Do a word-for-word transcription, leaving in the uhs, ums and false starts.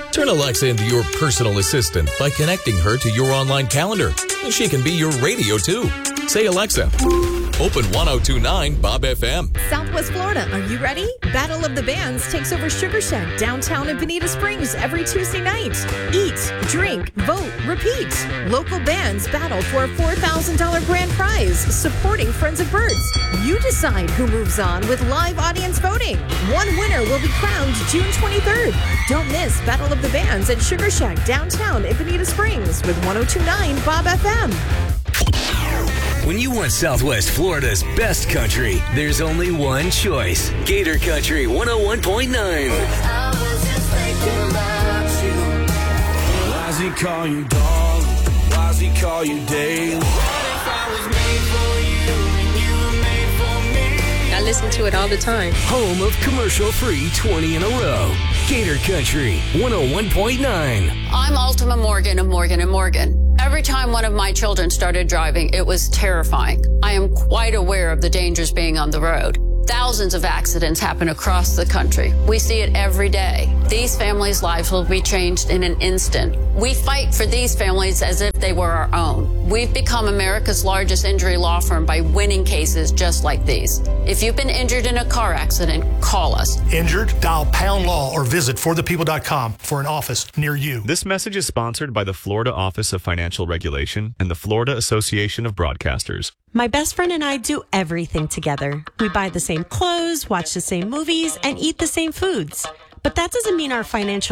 Turn Alexa into your personal assistant by connecting her to your online calendar. She can be your radio, too. Say, Alexa, open ten twenty-nine Bob F M. Southwest Florida, are you ready? Battle of the Bands takes over Sugar Shack downtown in Bonita Springs every Tuesday night. Eat, drink, vote, repeat. Local bands battle for a four thousand dollars grand prize, supporting Friends of Birds. You decide who moves on with live audience voting. One winner will be crowned June twenty-third. Don't miss Battle of the Bands at Sugar Shack downtown in Bonita Springs with ten twenty-nine Bob F M. When you want Southwest Florida's best country, there's only one choice. Gator Country one oh one point nine. I was just thinking about you. Why does he call you dog? Why does he call you daily? What if I was made for you and you were made for me? I listen to it all the time. Home of commercial-free twenty in a row. Gator Country one oh one point nine. I'm Ultima Morgan of Morgan and Morgan. Every time one of my children started driving, it was terrifying. I am quite aware of the dangers being on the road. Thousands of accidents happen across the country. We see it every day. These families' lives will be changed in an instant. We fight for these families as if they were our own. We've become America's largest injury law firm by winning cases just like these. If you've been injured in a car accident, call us. Injured? Dial pound law or visit for the people dot com for an office near you. This message is sponsored by the Florida Office of Financial Regulation and the Florida Association of Broadcasters. My best friend and I do everything together. We buy the same clothes, watch the same movies, and eat the same foods. But that doesn't mean our financial